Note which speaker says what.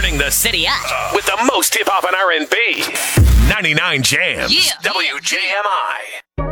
Speaker 1: Turning the
Speaker 2: City up.
Speaker 1: with the most hip hop and R&B. 99 Jams.
Speaker 2: Yeah.
Speaker 1: WJMI.